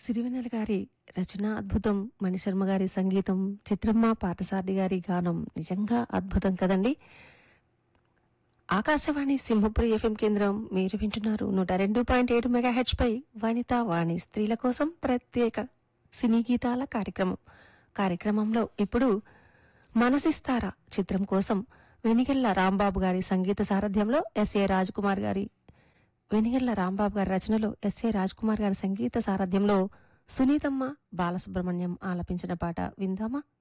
సిరివెన్నెల గారి రచన అద్భుతం, మణిశర్మ గారి సంగీతం, చిత్రమ్మ పార్థసారథి గారి గానం నిజంగా అద్భుతం కదండి. ఆకాశవాణి సింహపురి ఎఫ్ఎం కేంద్రం మీరు వింటున్నారు 102.7 మెగాహెచ్ పై వనితా వాణి స్త్రీల కోసం ప్రత్యేక సినీ గీతాల కార్యక్రమంలో ఇప్పుడు మనసిస్తారా చిత్రం కోసం వెనిగెళ్ల రాంబాబు గారి సంగీత సారథ్యంలో వెనిగెళ్ల రాంబాబు గారి రచనలో ఎస్ఏ రాజ్కుమార్ గారి సంగీత సారథ్యంలో సునీతమ్మ బాలసుబ్రహ్మణ్యం ఆలపించిన పాట విందామా.